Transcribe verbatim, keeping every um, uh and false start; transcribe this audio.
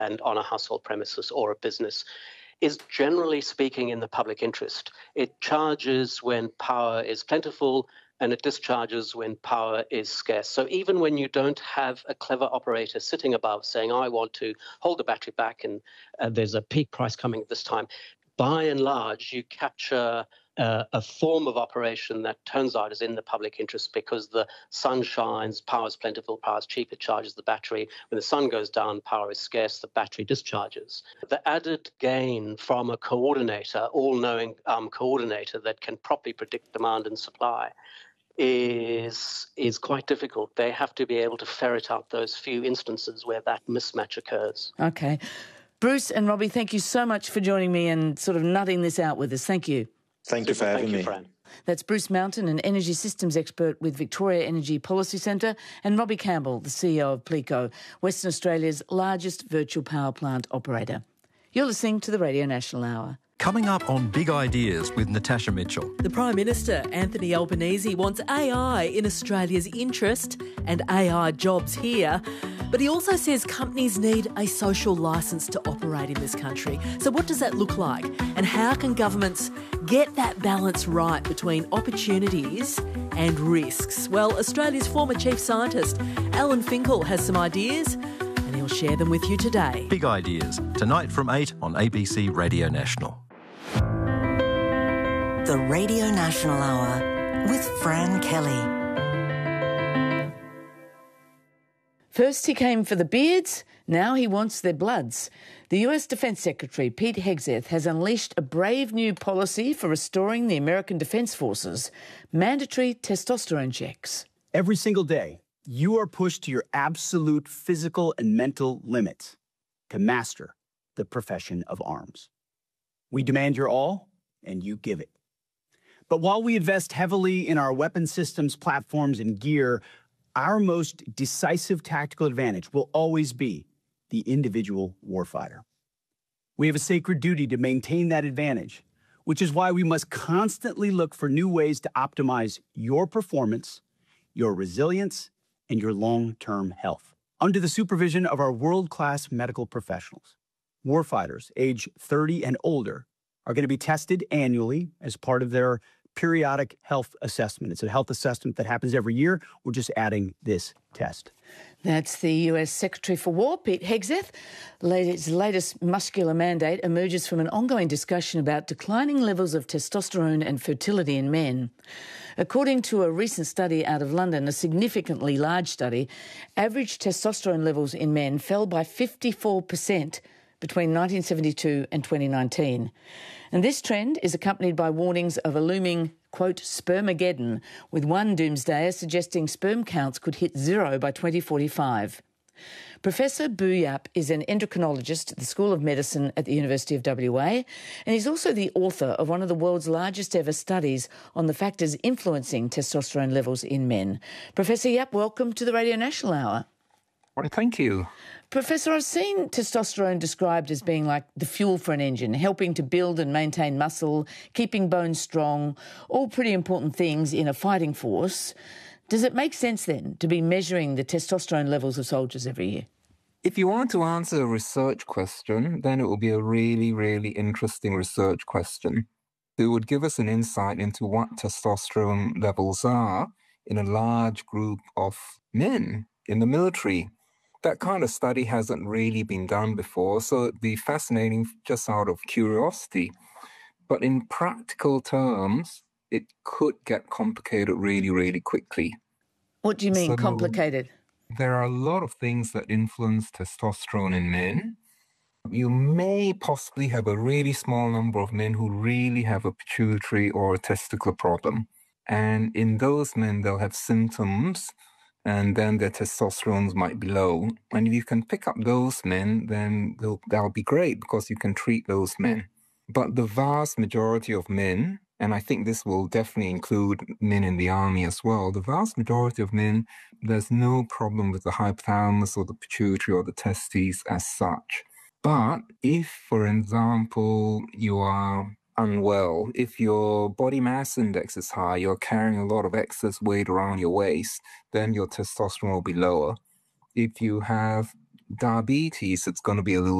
and on a household premises or a business is, generally speaking, in the public interest. It charges when power is plentiful and it discharges when power is scarce. So even when you don't have a clever operator sitting above saying, I want to hold the battery back and uh, there's a peak price coming at this time, by and large, you capture uh, a form of operation that turns out is in the public interest because the sun shines, power is plentiful, power is cheap, it charges the battery. When the sun goes down, power is scarce, the battery discharges. The added gain from a coordinator, all-knowing um, coordinator that can properly predict demand and supply, is is quite difficult. They have to be able to ferret out those few instances where that mismatch occurs. Okay. Bruce and Robbie, thank you so much for joining me and sort of nutting this out with us. Thank you. Thank you for having Thank you, me. Fran. That's Bruce Mountain, an energy systems expert with Victoria Energy Policy Centre, and Robbie Campbell, the C E O of Plico, Western Australia's largest virtual power plant operator. You're listening to the Radio National Hour. Coming up on Big Ideas with Natasha Mitchell. The Prime Minister, Anthony Albanese, wants A I in Australia's interest and A I jobs here. But he also says companies need a social licence to operate in this country. So what does that look like? And how can governments get that balance right between opportunities and risks? Well, Australia's former Chief Scientist, Alan Finkel, has some ideas and he'll share them with you today. Big Ideas, tonight from eight on A B C Radio National. The Radio National Hour with Fran Kelly. First he came for the beards, now he wants their bloods. The U S Defence Secretary Pete Hegseth has unleashed a brave new policy for restoring the American Defence Forces: mandatory testosterone checks. Every single day, you are pushed to your absolute physical and mental limits to master the profession of arms. We demand your all, and you give it. But while we invest heavily in our weapon systems, platforms, and gear, our most decisive tactical advantage will always be the individual warfighter. We have a sacred duty to maintain that advantage, which is why we must constantly look for new ways to optimize your performance, your resilience, and your long-term health. Under the supervision of our world-class medical professionals, warfighters age thirty and older are going to be tested annually as part of their periodic health assessment. It's a health assessment that happens every year. We're just adding this test. That's the U S Secretary for War, Pete Hegseth. His latest muscular mandate emerges from an ongoing discussion about declining levels of testosterone and fertility in men. According to a recent study out of London, a significantly large study, average testosterone levels in men fell by fifty-four percent between nineteen seventy-two and twenty nineteen. And this trend is accompanied by warnings of a looming, quote, spermageddon, with one doomsdayer suggesting sperm counts could hit zero by twenty forty-five. Professor Bu Yap is an endocrinologist at the School of Medicine at the University of W A, and he's also the author of one of the world's largest ever studies on the factors influencing testosterone levels in men. Professor Yap, welcome to the Radio National Hour. Well, thank you. Professor, I've seen testosterone described as being like the fuel for an engine, helping to build and maintain muscle, keeping bones strong, all pretty important things in a fighting force. Does it make sense then to be measuring the testosterone levels of soldiers every year? If you want to answer a research question, then it will be a really, really interesting research question. It would give us an insight into what testosterone levels are in a large group of men in the military. That kind of study hasn't really been done before, so it'd be fascinating just out of curiosity. But in practical terms, it could get complicated really, really quickly. What do you mean, so complicated? There are a lot of things that influence testosterone in men. You may possibly have a really small number of men who really have a pituitary or a testicular problem. And in those men, they'll have symptoms, and then their testosterone might be low. And if you can pick up those men, then that'll be great because you can treat those men. But the vast majority of men, and I think this will definitely include men in the army as well, the vast majority of men, there's no problem with the hypothalamus or the pituitary or the testes as such. But if, for example, you are unwell, if your body mass index is high, you're carrying a lot of excess weight around your waist, then your testosterone will be lower. If you have diabetes, it's going to be a little